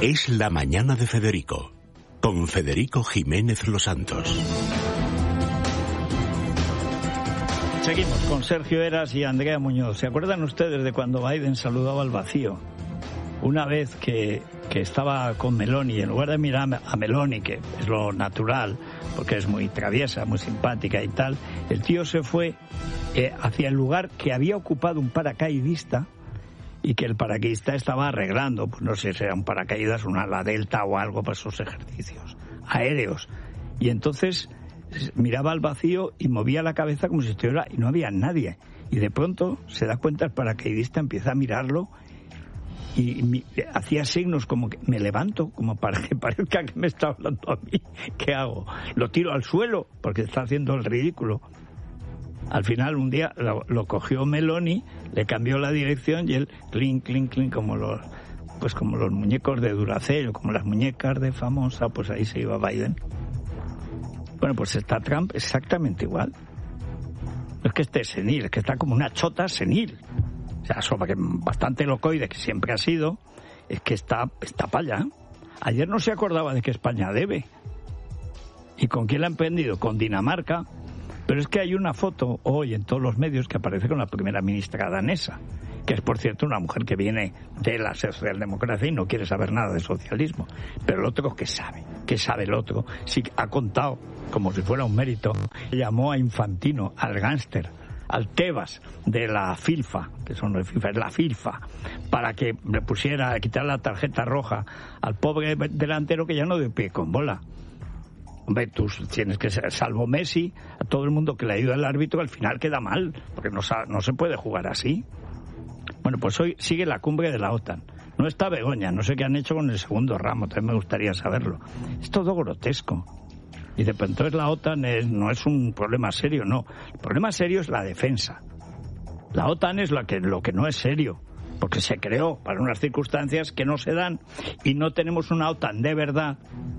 Es la mañana de Federico, con Federico Jiménez Los Santos. Seguimos con Sergio Eras y Andrea Muñoz. ¿Se acuerdan ustedes de cuando Biden saludaba al vacío? Una vez que estaba con Meloni, en lugar de mirar a Meloni, que es lo natural, porque es muy traviesa, muy simpática y tal, el tío se fue hacia el lugar que había ocupado un paracaidista y que el paracaidista estaba arreglando, pues no sé si era un paracaídas, una ala delta o algo para esos ejercicios aéreos. Y entonces miraba al vacío y movía la cabeza como si estuviera, y no había nadie. Y de pronto se da cuenta el paracaidista, empieza a mirarlo y hacía signos como que me levanto, como para que parezca que me está hablando a mí. ¿Qué hago? Lo tiro al suelo porque está haciendo el ridículo. Al final un día lo cogió Meloni, le cambió la dirección y él clink, clink, clink, como los muñecos de Duracell o como las muñecas de Famosa, pues ahí se iba Biden. Bueno, pues está Trump exactamente igual. No es que esté senil, es que está como una chota senil. O sea, sobre que bastante locoide, que siempre ha sido, es que está para allá. Ayer no se acordaba de que España debe. ¿Y con quién la han prendido? Con Dinamarca. Pero es que hay una foto hoy en todos los medios que aparece con la primera ministra danesa, que es, por cierto, una mujer que viene de la socialdemocracia y no quiere saber nada de socialismo. Pero el otro, ¿qué sabe el otro? Sí, ha contado, como si fuera un mérito, llamó a Infantino, al gánster, al Tebas de la FIFA, que son los FIFA, es la FIFA, para que le pusiera, quitar la tarjeta roja al pobre delantero que ya no dio pie con bola. Hombre, tú tienes que ser, salvo Messi, a todo el mundo que le ayuda al árbitro, al final queda mal, porque no se puede jugar así. Bueno, pues hoy sigue la cumbre de la OTAN. No está Begoña, no sé qué han hecho con el segundo ramo, también me gustaría saberlo. Es todo grotesco. Y de pronto la OTAN no es un problema serio, no. El problema serio es la defensa. La OTAN es lo que no es serio, porque se creó para unas circunstancias que no se dan y no tenemos una OTAN de verdad.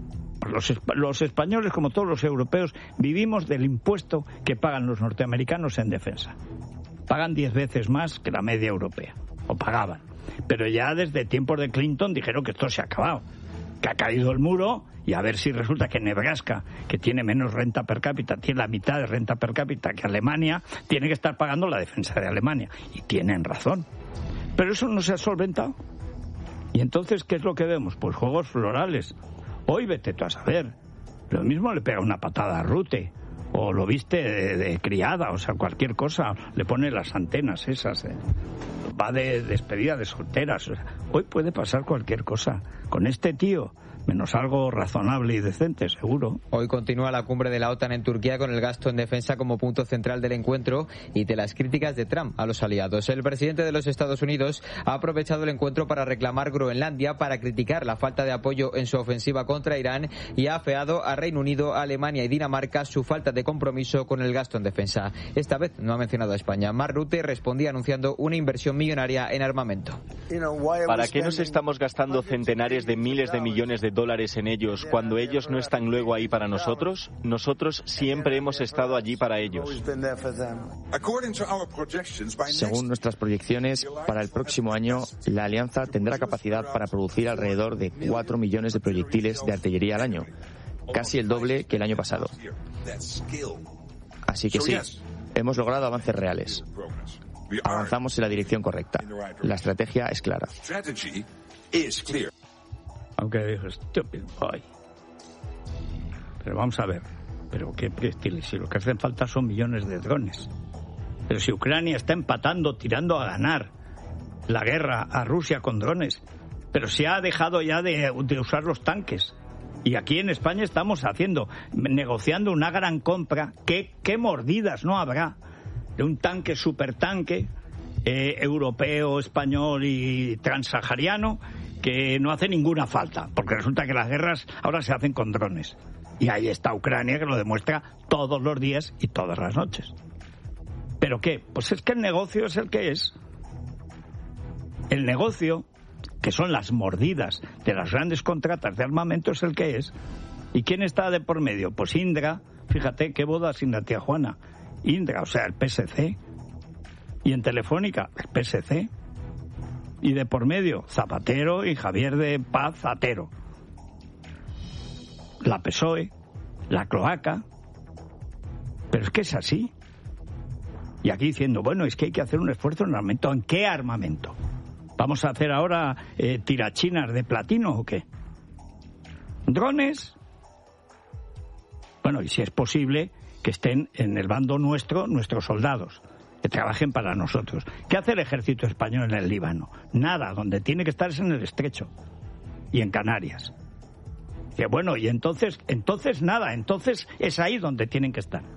Los españoles, como todos los europeos, vivimos del impuesto que pagan los norteamericanos en defensa. Pagan 10 veces más que la media europea, o pagaban. Pero ya desde tiempos de Clinton dijeron que esto se ha acabado, que ha caído el muro, y a ver si resulta que Nebraska, que tiene menos renta per cápita, tiene la mitad de renta per cápita que Alemania, tiene que estar pagando la defensa de Alemania. Y tienen razón. Pero eso no se ha solventado. Y entonces, ¿qué es lo que vemos? Pues juegos florales. Hoy vete tú a saber. Lo mismo le pega una patada a Rute, o lo viste de criada, o sea, cualquier cosa. Le pone las antenas esas. Va de despedida de solteras. O sea, hoy puede pasar cualquier cosa. Con este tío, menos algo razonable y decente, seguro. Hoy continúa la cumbre de la OTAN en Turquía con el gasto en defensa como punto central del encuentro y de las críticas de Trump a los aliados. El presidente de los Estados Unidos ha aprovechado el encuentro para reclamar Groenlandia, para criticar la falta de apoyo en su ofensiva contra Irán y ha afeado a Reino Unido, Alemania y Dinamarca su falta de compromiso con el gasto en defensa. Esta vez no ha mencionado a España. Mark Rutte respondía anunciando una inversión millonaria en armamento. ¿Para qué nos estamos gastando centenares de miles de millones de dólares en ellos cuando ellos no están luego ahí para nosotros? Nosotros siempre hemos estado allí para ellos. Según nuestras proyecciones, para el próximo año, la alianza tendrá capacidad para producir alrededor de 4 millones de proyectiles de artillería al año, casi el doble que el año pasado. Así que sí, hemos logrado avances reales. Avanzamos en la dirección correcta. La estrategia es clara. Aunque dijo, estúpido, boy. Pero vamos a ver, pero qué si lo que hacen falta son millones de drones. Pero si Ucrania está empatando, tirando a ganar la guerra a Rusia con drones, pero se ha dejado ya de usar los tanques. Y aquí en España estamos negociando una gran compra. ¿Qué mordidas no habrá de un tanque, supertanque, europeo, español y transsahariano, que no hace ninguna falta, porque resulta que las guerras ahora se hacen con drones. Y ahí está Ucrania, que lo demuestra todos los días y todas las noches. ¿Pero qué? Pues es que el negocio es el que es. El negocio, que son las mordidas de las grandes contratas de armamento, es el que es. ¿Y quién está de por medio? Pues Indra. Fíjate, qué boda sin la tía Juana. Indra, o sea, el PSC. Y en Telefónica, el PSC. Y de por medio, Zapatero y Javier de Paz Atero. La PSOE, la cloaca. Pero es que es así. Y aquí diciendo, bueno, es que hay que hacer un esfuerzo en armamento. ¿En qué armamento? ¿Vamos a hacer ahora tirachinas de platino o qué? ¿Drones? Bueno, y si es posible, que estén en el bando nuestro, nuestros soldados, que trabajen para nosotros. ¿Qué hace el ejército español en el Líbano? Nada, donde tiene que estar es en el Estrecho y en Canarias. Que bueno, y entonces nada, entonces es ahí donde tienen que estar.